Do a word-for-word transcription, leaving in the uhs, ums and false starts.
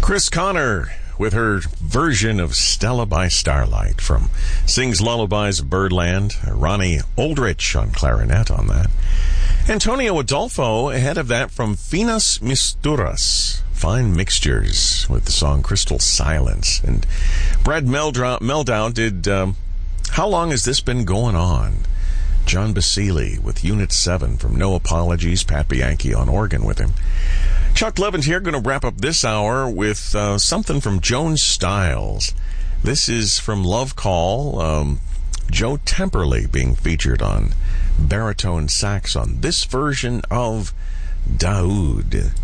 Chris Connor with her version of Stella by Starlight from Sings Lullabies of Birdland. Ronnie Aldrich on clarinet on that. Antonio Adolfo ahead of that from Finas Misturas, Fine Mixtures, with the song Crystal Silence. And Brad Meldau, Meldau did um, How Long Has This Been Going On? John Basile with Unit seven from No Apologies, Pat Bianchi on organ with him. Chuck Levins here, going to wrap up this hour with uh, something from Joan Styles. This is from Love Call. Um, Joe Temperley being featured on baritone sax on this version of Daoud.